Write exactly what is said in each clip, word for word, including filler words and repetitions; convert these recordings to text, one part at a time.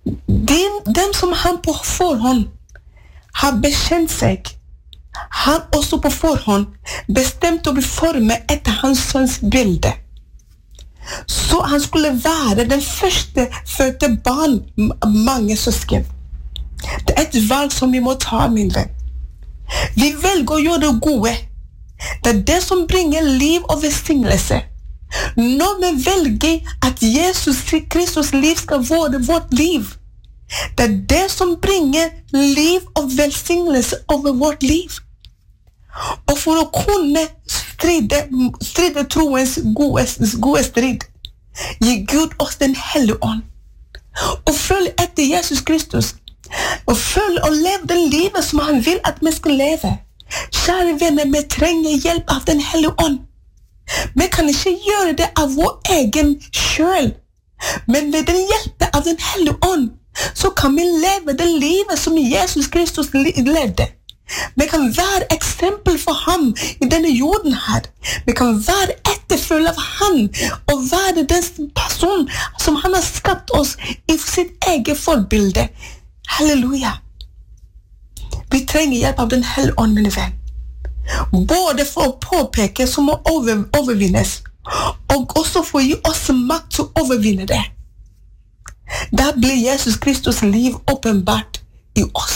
Den, dem som han på forhånd har bekjent seg, han også på forhånd bestemt å bli formet etter hans sønns bilde. Så han skulle være den første fødte barn mange søsken. Det er et valg som vi må ta, min venn. Vi velger å gjøre det gode. Det er det som bringer liv og velsignelse. Når vi velger at Jesus Kristus liv skal være vårt liv, det er det som bringer liv og velsignelse over vårt liv. Og for å kunne stride, stride troens gode, gode strid, gir Gud oss den hellige ånd. Og følge etter Jesus Kristus, og følge og leve det livet som han vil at vi skal leve. Kjære venner, vi trenger hjelp av den hellige ånd. Vi kan ikke gjøre det av vår egen selv, men ved den hjelp av den hellige ånd, så kan vi leve det livet som Jesus Kristus levde. Vi kan være eksempel for ham i denne jorden her. Vi kan være etterfølger av han, og være den person som han har skapt oss i sitt eget forbilde. Halleluja. Vi trenger hjelp av den hellige ånd, mine venn. Både for å påpeke som må over, overvinnes, og også for å gi oss makt til å overvinne det. Da blir Jesus Kristus liv åpenbart i oss.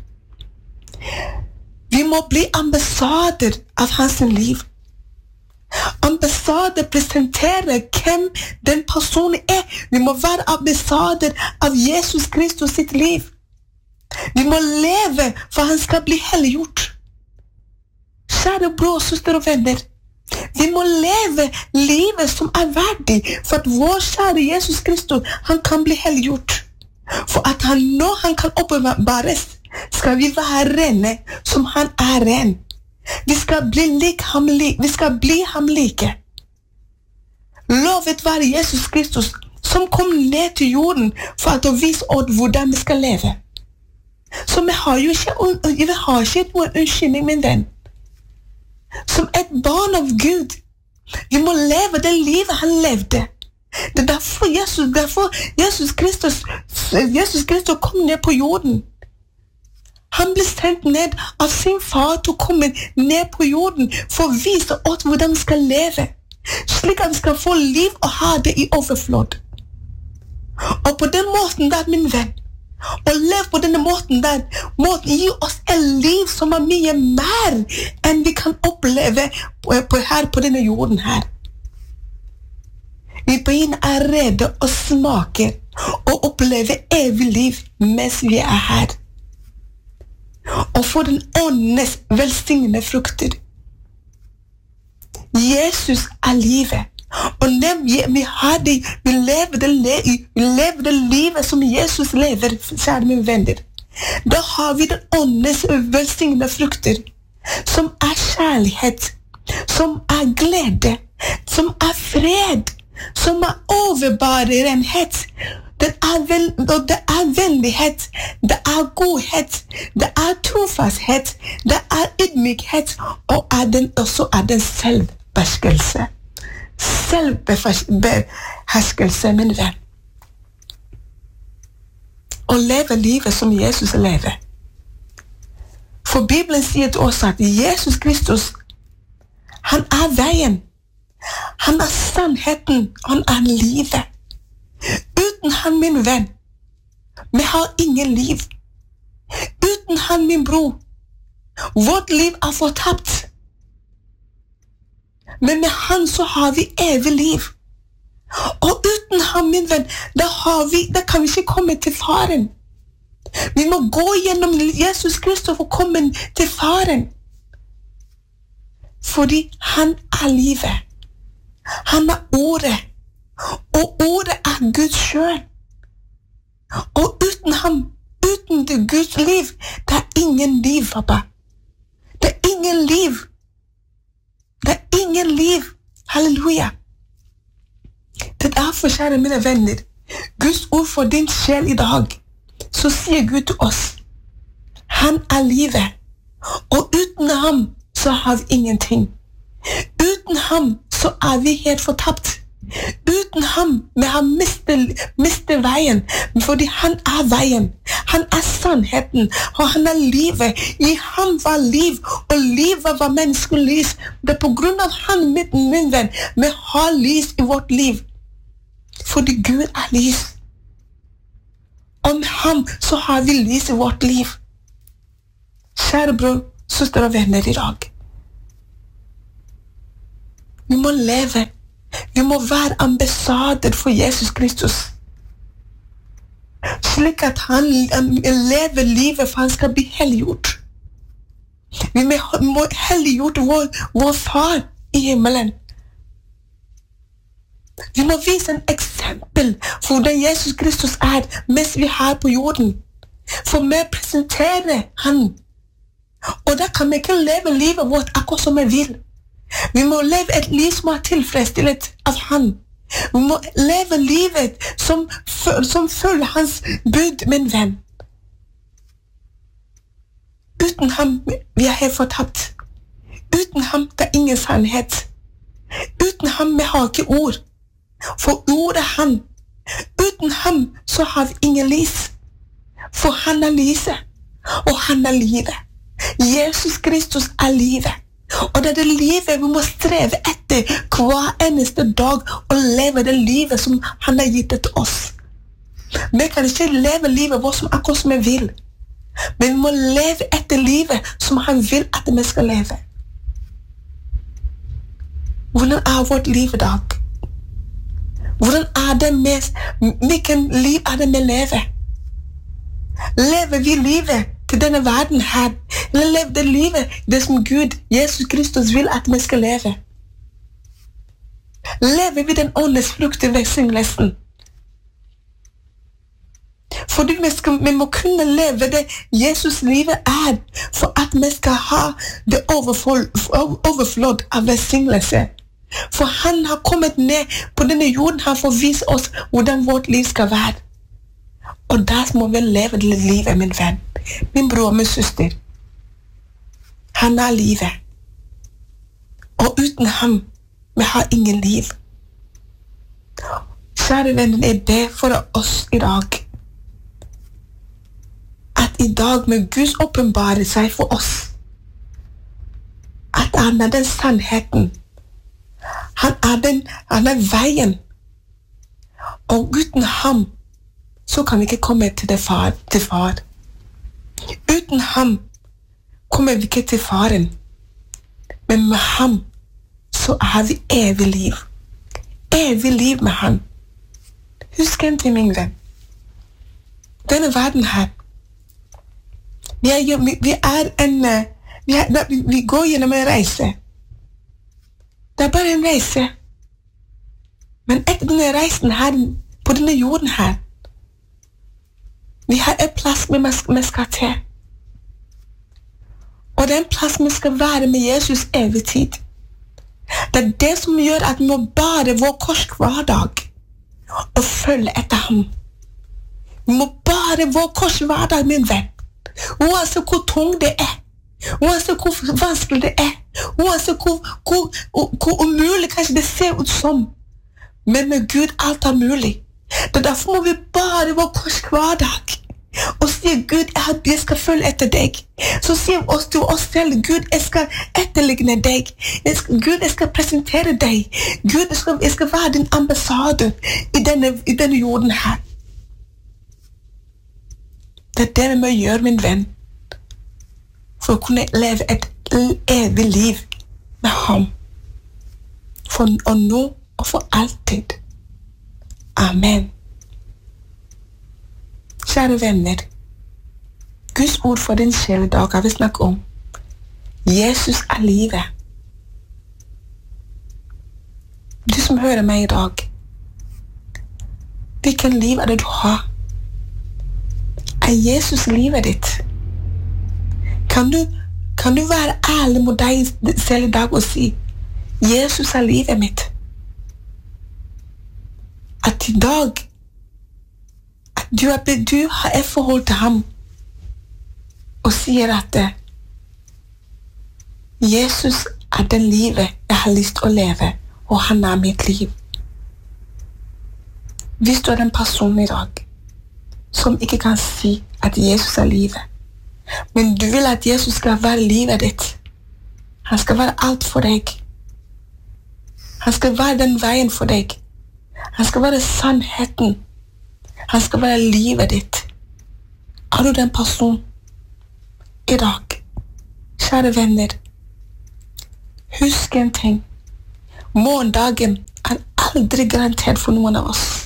Vi må bli ambassader av hans liv. Ambassader presenterer hvem den personen er. Vi må være ambassader av Jesus Kristus sitt liv. Vi må leve for han skal bli helliggjort. Kjære bror, søster og venner, vi må leve livet som er verdig for at vår kjære Jesus Kristus, han kan bli helliggjort. For at han, når han kan åpenbares, skal vi være rene som han er ren. Vi skal bli lik ham like. Vi skal bli ham like. Lovet være Jesus Kristus som kom ned til jorden for å vise oss hvordan vi skal leve. Så vi har jo ikke, vi har ikke noen unnskyldning, min venn. Som et barn av Gud, vi må leve det livet han levde. Det er derfor Jesus, derfor Jesus Kristus, Jesus Kristus kom ned på jorden. Han ble sendt ned av sin far til å komme ned på jorden for å vise oss hvordan vi skal leve, slik at vi skal få liv og ha det i overflod. Og på den måten der, min venn, å leve på denne måten der, måten gir oss et liv som er mye mer enn vi kan oppleve på, her på denne jorden her. Vi begynner å redde og smake og oppleve evig liv mens vi er her. Og for den åndenes velsignende frukter. Jesus er livet. Og nemlig, vi, har det, vi, lever det, vi lever det livet som Jesus lever, kjære mine venner. Da har vi den åndenes velsignende frukter, som er kjærlighet, som er glede, som er fred, som er overbare renhet. Det er, vel, det er vennlighet, det er godhet, det er trofasthet, det er ydmykhet, og er den, også er den selvbeherskelse. Selvbeherskelse, min venn. Å leve livet som Jesus lever. For Bibelen sier til oss at Jesus Kristus, han er veien, han er sannheten, han er livet. Uten han, min venn, vi har ingen liv. Uten han, min bror, vårt liv er fortapt. Men med han så har vi evig liv. Og uten han, min venn, da, har vi, da kan vi ikke komme til faren. Vi må gå gjennom Jesus Kristus for å komme til faren. Fordi han er livet. Han er ordet. Og ordet er Guds selv. Og uten ham, uten det Guds liv, det er ingen liv, pappa. Det er ingen liv. Det er ingen liv. Halleluja. Det er derfor, kjære mine venner, Guds ord for din sjel i dag, så sier Gud til oss, han er livet. Og uten ham, så har vi ingenting. Uten ham, så er vi helt fortapt. Uten ham, vi har mistet, mistet veien, fordi han er veien. Han er sannheten, og han er livet. I ham var liv, og livet var menneskelys. Det er på grunn av han, min, min venn, vi har lys i vårt liv. Fordi Gud er lys. Om ham så har vi lys i vårt liv. Kjære bror, søster og venner i dag. Vi må leve. Vi må være ambassader for Jesus Kristus. Slik at han lever livet for han skal bli helliggjort. Vi må helliggjort vår, vår far i himmelen. Vi må vise en eksempel for hvordan Jesus Kristus er mens vi er her på jorden. For vi presenterer han. Og da kan vi ikke leve livet vårt akkurat som vi vil. Vi må leve et liv som er tilfredsstillet av han. Vi må leve livet som, som følger hans bud, min venn. Uten ham vi er helt fortapt. Uten ham det er ingen sannhet. Uten ham vi har ikke ord. For ordet er han. Uten ham så har vi ingen lys. For han er lyset, og han er livet. Jesus Kristus er livet. Og det er det livet vi må streve etter hver eneste dag, og leve det livet som han har gitt til oss. Vi kan ikke leve livet vårt som akkurat som vi vil, men vi må leve etter livet som han vil at vi skal leve. Hvordan er vårt liv i dag? Hvordan er det med, hvilken liv er det vi lever? Lever vi livet til denne verden her, eller lever det livet det som Gud, Jesus Kristus vil at vi skal leve? Lever vi den åndes frukt i velsignelsen? Fordi vi, skal, vi må kunne leve det Jesus livet er, for at vi skal ha det overflod av velsignelse. For han har kommet ned på denne jorden her for å vise oss hvordan vårt liv skal være. Og da må vi leve det livet, min venn. Min bror, min søster. Han er livet. Og uten ham, vi har ingen liv. Kjære venner, jeg ber for oss i dag. At i dag må Gud åpenbare seg for oss. At han er den sannheten. Han er den, han er veien. Og uten ham, så kan vi ikke komme til, det far, til far. Uten ham kommer vi ikke til faren. Men med ham så har vi evig liv. Evig liv med ham. Husk en ting, min venn. Denne verden her, vi er, vi er en, vi, er, vi går gjennom en reise. Det er bare en reise. Men etter denne reisen her, på denne jorden her, vi har en plass vi skal til. Og det er en plass vi skal være med Jesus evig tid. Det er det som gjør at vi må bare vår kors hver dag og følge etter ham. Vi må bare vår kors hver dag, min venn. Uansett hvor tung det er, uansett hvor vanskelig det er, uansett hvor, hvor, hvor umulig kanskje det ser ut som. Men med Gud alt er mulig. Derfor må vi bare vår kors hver dag. Og sier Gud, jeg skal følge etter deg. Så sier vi oss til oss selv, Gud, jeg skal etterligne deg. Jeg skal, Gud, jeg skal presentere deg. Gud, jeg skal, jeg skal være din ambassade i denne, i denne jorden her. Det er det vi må gjøre, min venn, for å kunne leve et evig liv med ham. For og nå og for alltid. Amen. Kjære venner, Guds ord for din sjel i dag har vi snakket om. Jesus er livet. Du som hører meg i dag, hvilken liv er det du har? Er Jesus livet ditt? Kan du, kan du være ærlig mot deg selv i dag og si, Jesus er livet mitt? At i dag, at du, er, du har et forhold til ham, og sier at Jesus er den livet jeg har lyst til å leve, og han er mitt liv. Hvis du er den personen i dag som ikke kan si at Jesus er livet, men du vil at Jesus skal være livet ditt, han skal være alt for deg, han skal være den veien for deg, han skal være sannheten, han skal være livet ditt. Er du den personen i dag? Kjære venner, husk en ting. Morgendagen er aldri garantert for noen av oss.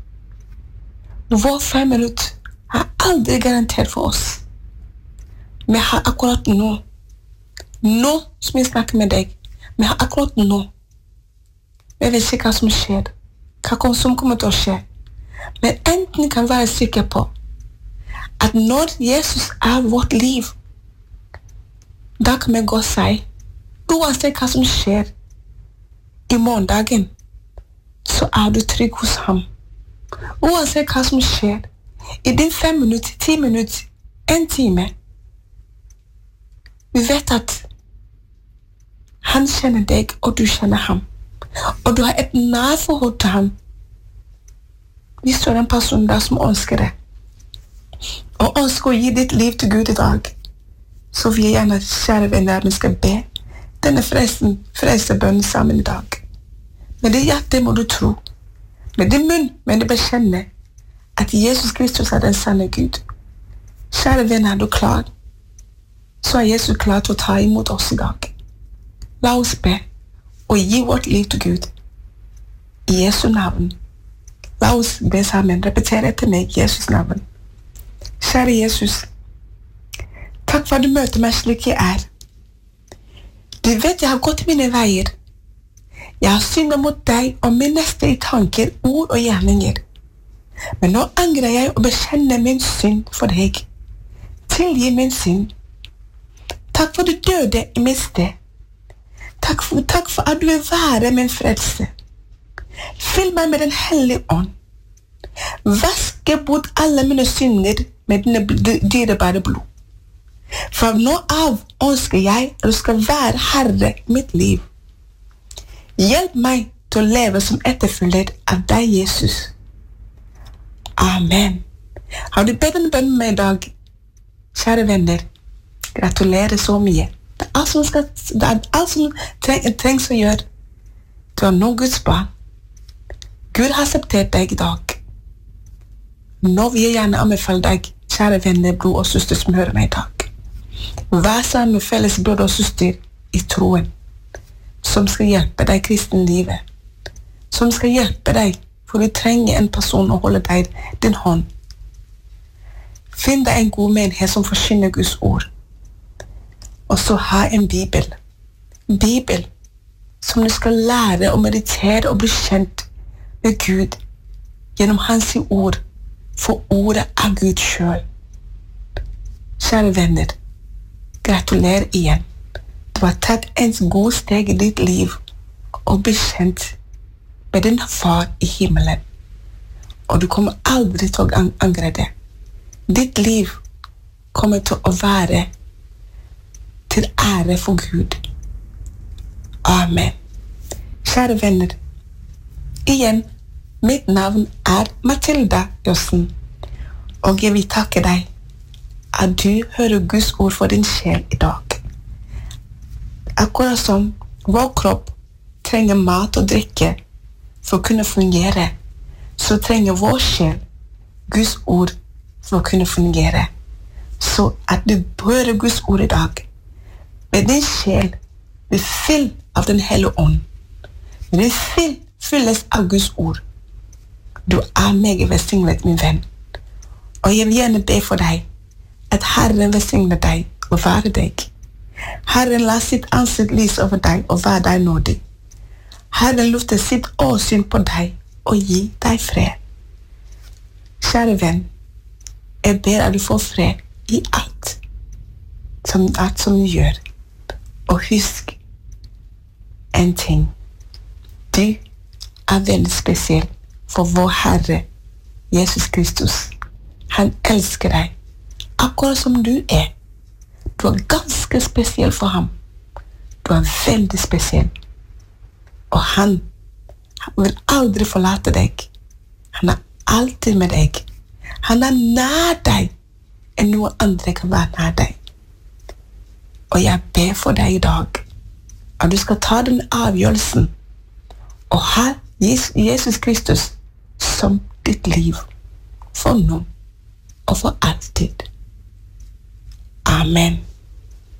Vår fem minutter er aldri garantert for oss. Vi har akkurat nå. Nå som jeg snakker med deg. Vi har akkurat nå. Vi vet ikke hva som skjer. Hva som kommer til å skje. Men enten kan vi være sikre på at når Jesus er vårt liv, da kan vi gå og si, uansett hva som skjer i morgendagen, så er du trygg hos ham. Uansett hva som skjer i din fem minutter, ti minutter, en time, vi vet at han kjenner deg, og du kjenner ham. Og du har et nær forhold til ham. Hvis du er den personen der som ønsker det, og ønsker å gi ditt liv til Gud i dag, så vil jeg gjerne, kjære venner, vi skal be denne frelsen, frelsebønnen sammen i dag. Med det hjertet må du tro. Med din munn må du bekjenne at Jesus Kristus er den sanne Gud. Kjære venner, er du klar? Så er Jesus klar til å ta imot oss i dag. La oss be og gi vårt liv til Gud. I Jesu navn. La oss be sammen. Repetere etter meg Jesus navn. Kjære Jesus, takk for at du møter meg slik jeg er. Du vet jeg har gått mine veier. Jeg har syndet mot deg og min neste i tanker, ord og gjerninger. Men nå angrer jeg og bekjenner min synd for deg. Tilgi min synd. Takk for du døde i mitt sted. Takk for, takk for at du vil være min frelse. Fyll meg med den hellige ånd. Vaske bort alle mine synder med dine dyrebare blod. Fra nå av ønsker jeg at du skal være herre i mitt liv. Hjelp meg til å leve som etterfølger av deg, Jesus. Amen. Har du bedt en bønn med meg i dag? Kjære venner, gratulerer så mye. Det er alt som, skal, det er alt som treng, trengs å gjøre. Du er nå Guds barn. Gud har akseptert deg i dag. Nå vil jeg gjerne anbefale deg, kjære venner, bror og søster som hører meg i dag. Vær sammen med felles bror og søster i troen, som skal hjelpe deg i kristenlivet, som skal hjelpe deg, for du trenger en person å holde deg din hånd. Finn deg en god menighet som forkynner Guds ord, og så ha en bibel. Bibel som du skal lære å meditere og bli kjent med Gud gjennom hans ord, for ordet er Gud selv. Kjære venner, gratulerer igjen. Du har tatt en god steg i ditt liv og bli kjent med din far i himmelen. Og du kommer aldri til å angre det. Ditt liv kommer til å være til ære for Gud. Amen. Kjære venner, igjen, mitt navn er Matilda Jossen, og jeg vil takke deg at du hører Guds ord for din sjel i dag. Akkurat som vår kropp trenger mat og drikke for å kunne fungere, så trenger vår sjel Guds ord for å kunne fungere. Så at du hører Guds ord i dag, med din sjel blir fylt av den hellige ånd. Med din sjel fylles av Guds ord. Du er meget velsignet, min venn. Og jeg vil gjerne be for deg at Herren velsigne deg og være deg. Herren la sitt ansikt lyse over deg og være deg nådig. Herren lufter sitt åsyn på deg og gi deg fred. Kjære venn, jeg ber at du får fred i alt som, alt som du gjør. Og husk en ting. Du er veldig spesiell for vår Herre, Jesus Kristus. Han elsker deg, akkurat som du er. Du er ganske spesiell for ham. Du er veldig spesiell. Og han vil aldri forlate deg. Han er alltid med deg. Han er nær deg enn noen andre kan være nær deg. Og jeg ber for deg i dag at du skal ta den avgjørelsen og ha Jesus Kristus som ditt liv for nå og for alltid. Amen.